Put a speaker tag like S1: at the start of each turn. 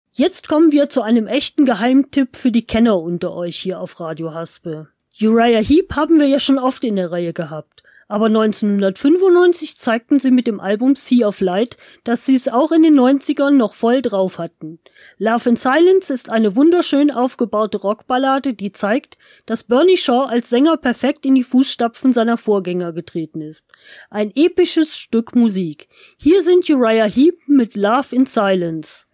S1: Jetzt kommen wir zu einem echten Geheimtipp für die Kenner unter euch hier auf Radio Haspel. Uriah Heep haben wir ja schon oft in der Reihe gehabt. Aber 1995 zeigten sie mit dem Album Sea of Light, dass sie es auch in den 90ern noch voll drauf hatten. Love in Silence ist eine wunderschön aufgebaute Rockballade, die zeigt, dass Bernie Shaw als Sänger perfekt in die Fußstapfen seiner Vorgänger getreten ist. Ein episches Stück Musik. Hier sind Uriah Heep mit Love in Silence.